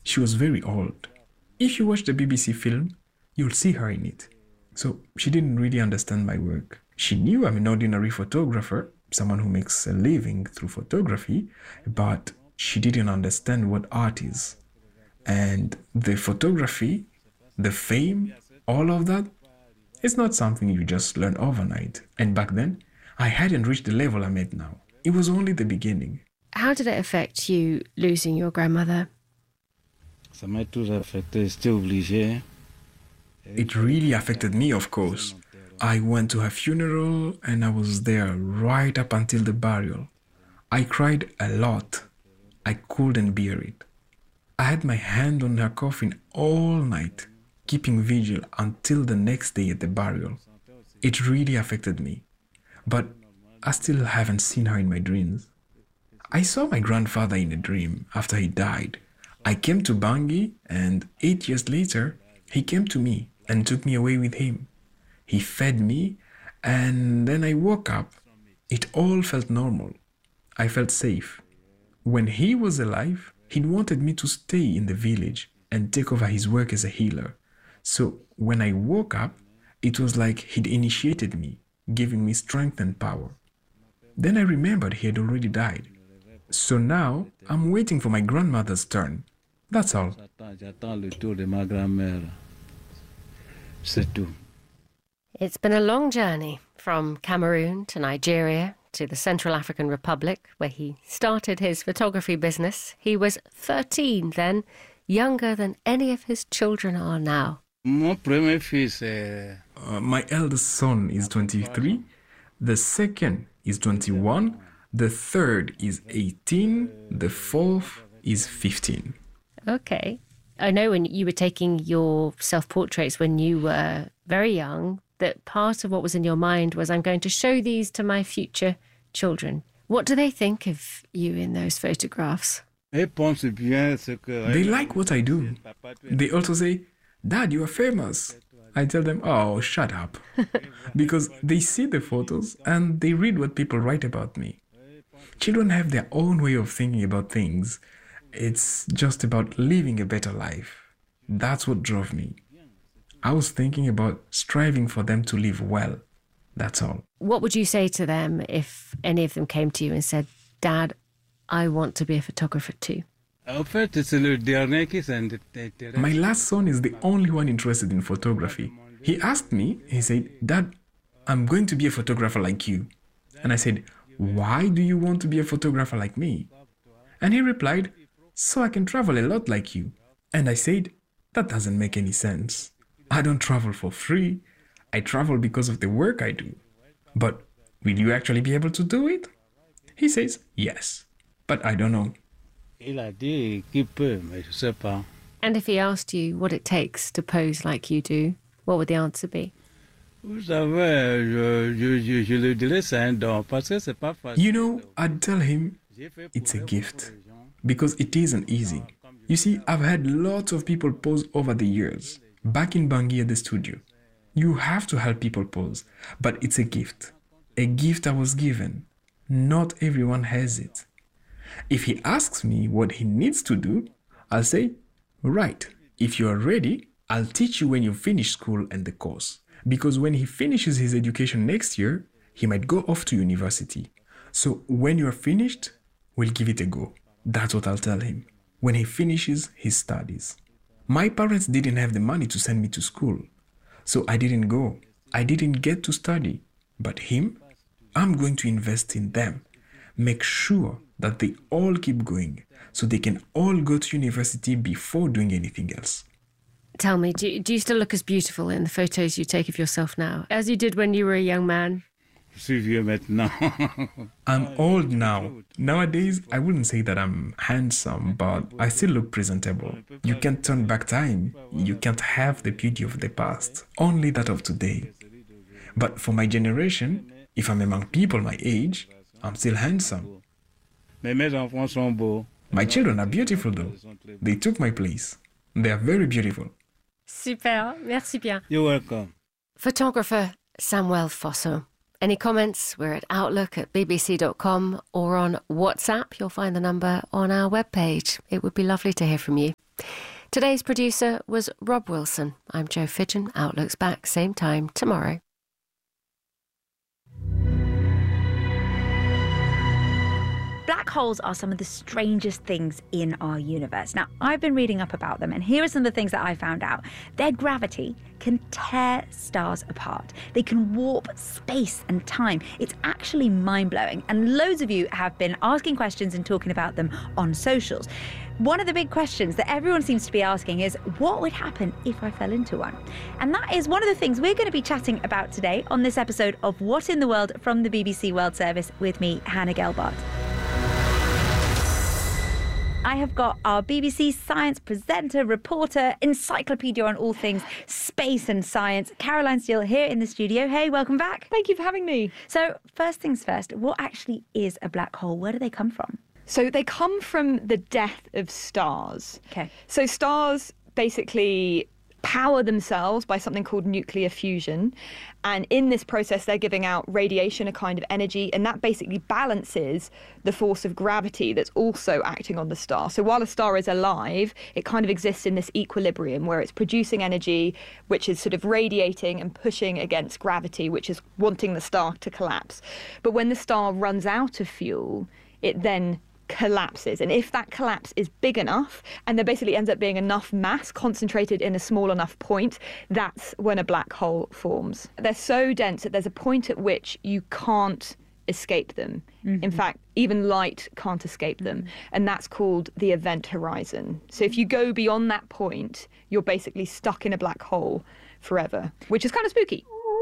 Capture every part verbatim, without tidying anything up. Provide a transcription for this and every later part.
She was very old. If you watch the B B C film, you'll see her in it. So she didn't really understand my work. She knew I'm an ordinary photographer, someone who makes a living through photography, but she didn't understand what art is. And the photography, the fame, all of that, it's not something you just learn overnight. And back then, I hadn't reached the level I'm at now. It was only the beginning. How did it affect you losing your grandmother? Ça m'a toujours affecté, j'étais obligé. It really affected me, of course. I went to her funeral and I was there right up until the burial. I cried a lot. I couldn't bear it. I had my hand on her coffin all night, keeping vigil until the next day at the burial. It really affected me. But I still haven't seen her in my dreams. I saw my grandfather in a dream after he died. I came to Bangui, and eight years later, he came to me and took me away with him. He fed me, and then I woke up. It all felt normal. I felt safe. When he was alive, he wanted me to stay in the village and take over his work as a healer. So when I woke up, it was like he'd initiated me, giving me strength and power. Then I remembered he had already died. So now I'm waiting for my grandmother's turn. That's all. It's been a long journey from Cameroon to Nigeria to the Central African Republic, where he started his photography business. He was thirteen then, younger than any of his children are now. Uh, my eldest son is twenty-three, the second is twenty-one, the third is eighteen, the fourth is fifteen. Okay. I know when you were taking your self-portraits when you were very young, that part of what was in your mind was, I'm going to show these to my future children. What do they think of you in those photographs? They like what I do. They also say, Dad, you are famous. I tell them, oh, shut up. Because they see the photos and they read what people write about me. Children have their own way of thinking about things. It's just about living a better life. That's what drove me. I was thinking about striving for them to live well. That's all. What would you say to them if any of them came to you and said, Dad, I want to be a photographer too? My last son is the only one interested in photography. He asked me, he said, Dad, I'm going to be a photographer like you. And I said, why do you want to be a photographer like me? And he replied, so I can travel a lot like you. And I said, that doesn't make any sense. I don't travel for free. I travel because of the work I do. But will you actually be able to do it? He says, yes, but I don't know. And if he asked you what it takes to pose like you do, what would the answer be? You know, I'd tell him it's a gift, because it isn't easy. You see, I've had lots of people pose over the years, back in Bangui at the studio. You have to help people pose, but it's a gift. A gift I was given. Not everyone has it. If he asks me what he needs to do, I'll say, right, if you are ready, I'll teach you when you finish school and the course. Because when he finishes his education next year, he might go off to university. So when you're finished, we'll give it a go. That's what I'll tell him. When he finishes his studies. My parents didn't have the money to send me to school. So I didn't go. I didn't get to study. But him, I'm going to invest in them. Make sure that they all keep going so they can all go to university before doing anything else. Tell me, do you, do you still look as beautiful in the photos you take of yourself now as you did when you were a young man? I'm old now. Nowadays, I wouldn't say that I'm handsome, but I still look presentable. You can't turn back time. You can't have the beauty of the past, only that of today. But for my generation, if I'm among people my age, I'm still handsome. My children are beautiful though. They took my place. They are very beautiful. Super, merci bien. You're welcome. Photographer Samuel Fosso. Any comments? We're at outlook at b b c dot com or on WhatsApp. You'll find the number on our webpage. It would be lovely to hear from you. Today's producer was Rob Wilson. I'm Jo Fidgen. Outlook's back same time tomorrow. Black holes are some of the strangest things in our universe. Now, I've been reading up about them, and here are some of the things that I found out. Their gravity can tear stars apart. They can warp space and time. It's actually mind-blowing, and loads of you have been asking questions and talking about them on socials. One of the big questions that everyone seems to be asking is, what would happen if I fell into one? And that is one of the things we're going to be chatting about today on this episode of What in the World from the B B C World Service with me, Hannah Gelbart. I have got our B B C science presenter, reporter, encyclopedia on all things space and science, Caroline Steele, here in the studio. Hey, welcome back. Thank you for having me. So, first things first, what actually is a black hole? Where do they come from? So they come from the death of stars. Okay. So stars basically power themselves by something called nuclear fusion. And in this process, they're giving out radiation, a kind of energy, and that basically balances the force of gravity that's also acting on the star. So while a star is alive, it kind of exists in this equilibrium where it's producing energy, which is sort of radiating and pushing against gravity, which is wanting the star to collapse. But when the star runs out of fuel, it then collapses, and if that collapse is big enough and there basically ends up being enough mass concentrated in a small enough point, that's when a black hole forms. They're so dense that there's a point at which you can't escape them. Mm-hmm. In fact, even light can't escape them, mm-hmm. and that's called the event horizon. So if you go beyond that point, you're basically stuck in a black hole forever, which is kind of spooky.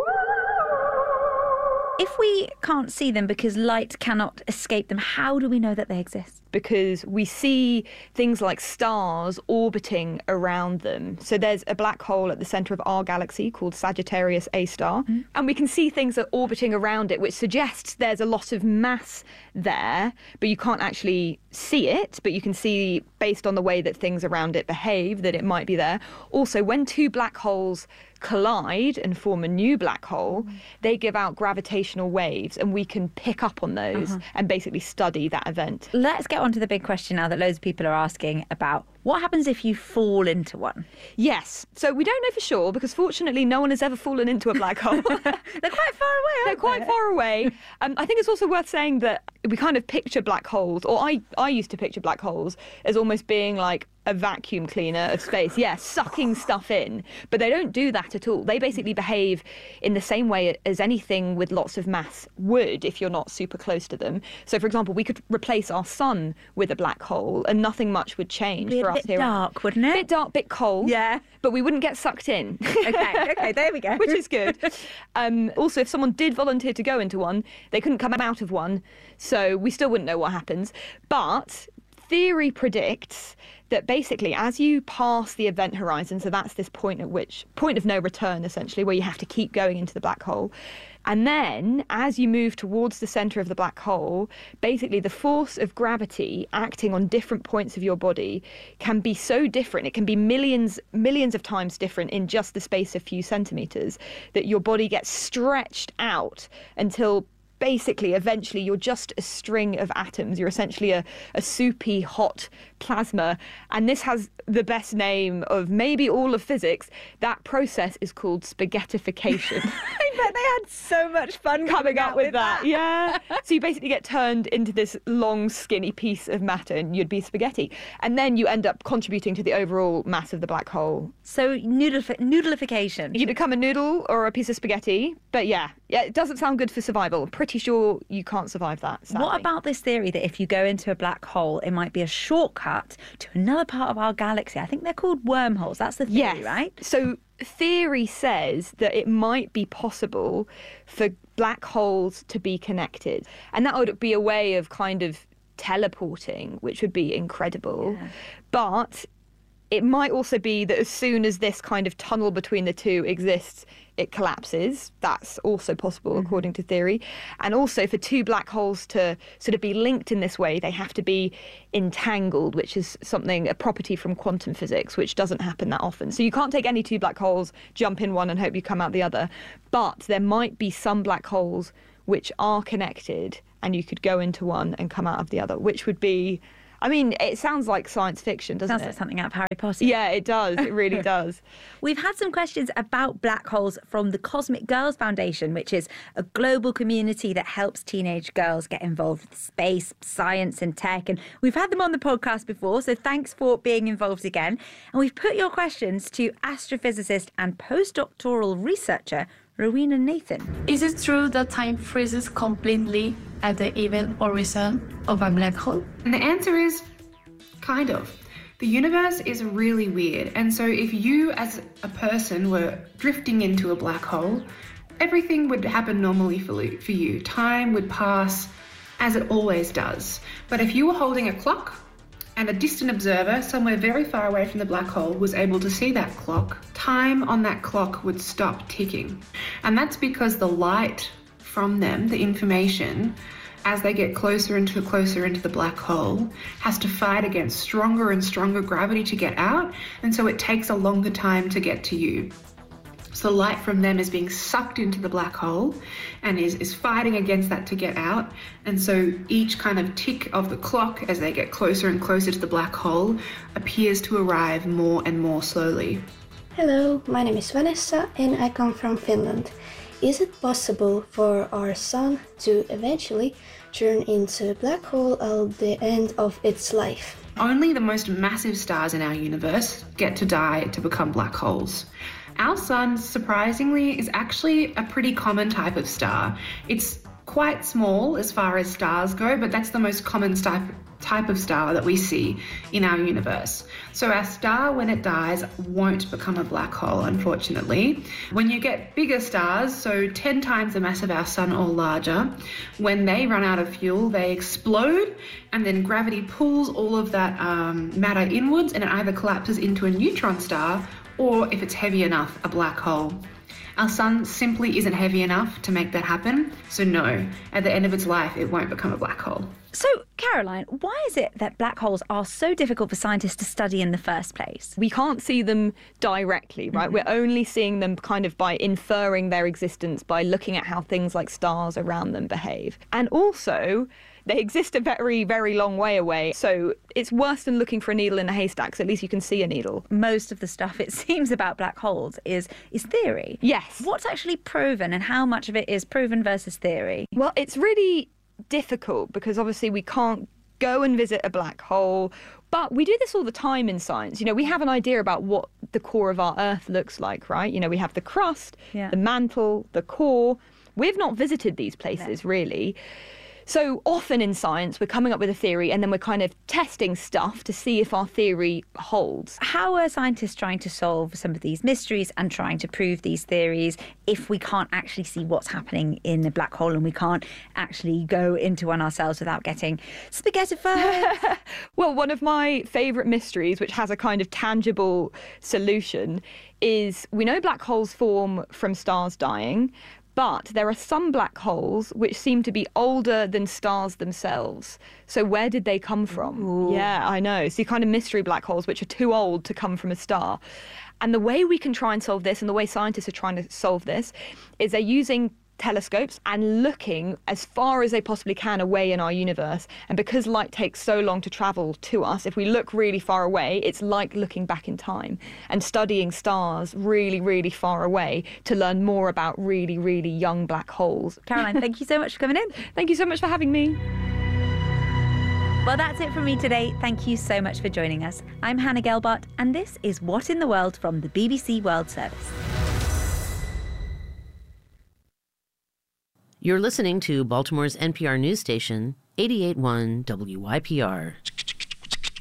If we can't see them because light cannot escape them, how do we know that they exist? Because we see things like stars orbiting around them. So there's a black hole at the centre of our galaxy called Sagittarius A star, mm. and we can see things that are orbiting around it, which suggests there's a lot of mass there, but you can't actually see it, but you can see, based on the way that things around it behave, that it might be there. Also, when two black holes collide and form a new black hole, mm. they give out gravitational waves, and we can pick up on those uh-huh. and basically study that event. Let's get on to the big question now that loads of people are asking about. What happens if you fall into one? Yes. So we don't know for sure, because fortunately no one has ever fallen into a black hole. They're quite far away, aren't They're quite they? far away. Um, I think it's also worth saying that we kind of picture black holes, or I, I used to picture black holes as almost being like a vacuum cleaner of space. Yeah, sucking stuff in. But they don't do that at all. They basically behave in the same way as anything with lots of mass would if you're not super close to them. So, for example, we could replace our sun with a black hole and nothing much would change It'd for us be a bit here. dark, wouldn't it? Bit dark, bit cold. Yeah. But we wouldn't get sucked in. Okay, okay, there we go. Which is good. Um, also, if someone did volunteer to go into one, they couldn't come out of one, so we still wouldn't know what happens. But theory predicts that basically as you pass the event horizon, so that's this point at which, point of no return essentially, where you have to keep going into the black hole, and then as you move towards the centre of the black hole, basically the force of gravity acting on different points of your body can be so different, it can be millions, millions of times different in just the space of a few centimetres, that your body gets stretched out until basically, eventually, you're just a string of atoms. You're essentially a, a soupy, hot plasma. And this has the best name of maybe all of physics. That process is called spaghettification. I bet they had so much fun coming up with, with that. that. Yeah. So you basically get turned into this long, skinny piece of matter, and you'd be spaghetti. And then you end up contributing to the overall mass of the black hole. So noodlif- noodlification. You become a noodle or a piece of spaghetti. But yeah, yeah, it doesn't sound good for survival. Pretty sure you can't survive that, sadly. What about this theory that if you go into a black hole, it might be a shortcut to another part of our galaxy? I think they're called wormholes. That's the theory, yes. right? So theory says that it might be possible for black holes to be connected. And that would be a way of kind of teleporting, which would be incredible. Yeah. But it might also be that as soon as this kind of tunnel between the two exists, it collapses. That's also possible, mm-hmm. according to theory. And also for two black holes to sort of be linked in this way, they have to be entangled, which is something, a property from quantum physics, which doesn't happen that often. So you can't take any two black holes, jump in one and hope you come out the other. But there might be some black holes which are connected and you could go into one and come out of the other, which would be I mean, it sounds like science fiction, doesn't Sounds it? like something out of Harry Potter. Yeah, it does. It really does. We've had some questions about black holes from the Cosmic Girls Foundation, which is a global community that helps teenage girls get involved with space, science and tech. And we've had them on the podcast before, so thanks for being involved again. And we've put your questions to astrophysicist and postdoctoral researcher Rowena Nathan. Is it true that time freezes completely at the event horizon of a black hole? And the answer is kind of. The universe is really weird, and so if you as a person were drifting into a black hole, everything would happen normally for for you. Time would pass as it always does. But if you were holding a clock and a distant observer somewhere very far away from the black hole was able to see that clock, time on that clock would stop ticking. And that's because the light from them, the information, as they get closer and closer into the black hole, has to fight against stronger and stronger gravity to get out, and so it takes a longer time to get to you. So light from them is being sucked into the black hole and is, is fighting against that to get out. And so each kind of tick of the clock as they get closer and closer to the black hole appears to arrive more and more slowly. Hello, my name is Vanessa and I come from Finland. Is it possible for our sun to eventually turn into a black hole at the end of its life? Only the most massive stars in our universe get to die to become black holes. Our sun, surprisingly, is actually a pretty common type of star. It's quite small as far as stars go, but that's the most common type, type of star that we see in our universe. So our star, when it dies, won't become a black hole, unfortunately. When you get bigger stars, so ten times the mass of our sun or larger, when they run out of fuel, they explode, and then gravity pulls all of that um, matter inwards, and it either collapses into a neutron star or, if it's heavy enough, a black hole. Our sun simply isn't heavy enough to make that happen, so no, at the end of its life, it won't become a black hole. So, Caroline, why is it that black holes are so difficult for scientists to study in the first place? We can't see them directly, right? Mm-hmm. We're only seeing them kind of by inferring their existence, by looking at how things like stars around them behave. And also, they exist a very, very long way away. So it's worse than looking for a needle in a haystack, so at least you can see a needle. Most of the stuff, it seems, about black holes is, is theory. Yes. What's actually proven and how much of it is proven versus theory? Well, it's really difficult because obviously we can't go and visit a black hole, but we do this all the time in science. You know, we have an idea about what the core of our Earth looks like, right? You know, we have the crust, yeah. the mantle, the core. We've not visited these places, no. really. So often in science, we're coming up with a theory and then we're kind of testing stuff to see if our theory holds. How are scientists trying to solve some of these mysteries and trying to prove these theories if we can't actually see what's happening in the black hole and we can't actually go into one ourselves without getting spaghettified? Well, one of my favourite mysteries, which has a kind of tangible solution, is we know black holes form from stars dying, but there are some black holes which seem to be older than stars themselves. So where did they come from? Ooh. Yeah, I know. So kind of mystery black holes which are too old to come from a star. And the way we can try and solve this, and the way scientists are trying to solve this, is they're using telescopes and looking as far as they possibly can away in our universe. And because light takes so long to travel to us, if we look really far away, it's like looking back in time and studying stars really, really far away to learn more about really, really young black holes. Caroline, thank you so much for coming in. Thank you so much for having me. Well, that's it from me today. Thank you so much for joining us. I'm Hannah Gelbart, and this is What in the World from the B B C World Service. You're listening to Baltimore's N P R news station, eighty-eight point one W Y P R.